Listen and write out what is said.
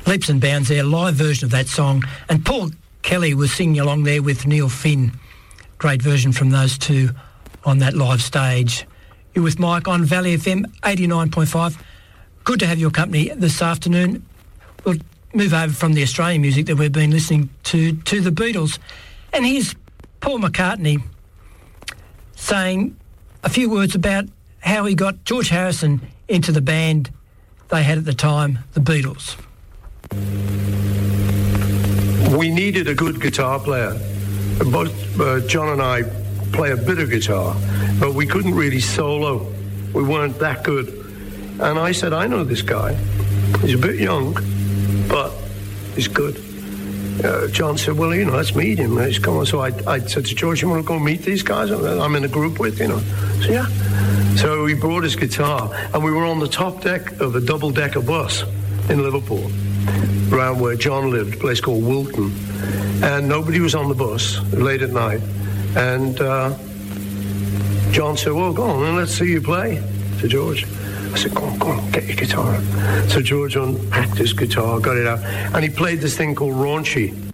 leaps and bounds there, live version of that song. And Paul Kelly was singing along there with Neil Finn. Great version from those two on that live stage. You're with Mike on Valley FM 89.5. Good to have your company this afternoon. We'll move over from the Australian music that we've been listening to the Beatles. And here's Paul McCartney saying a few words about how he got George Harrison into the band they had at the time, the Beatles. We needed a good guitar player. Both John and I play a bit of guitar, but we couldn't really solo. We weren't that good. And I said, I know this guy. He's a bit young, but he's good. John said, well, let's meet him. Let's come on. So I said to George, you want to go meet these guys I'm in a group with, So, yeah. So he brought his guitar, and we were on the top deck of a double-decker bus in Liverpool, around where John lived, a place called Wilton. And nobody was on the bus late at night. And John said, well, go on, and let's see you play, to George. I said, go on, get your guitar out. So George unpacked his guitar, got it out, and he played this thing called Raunchy.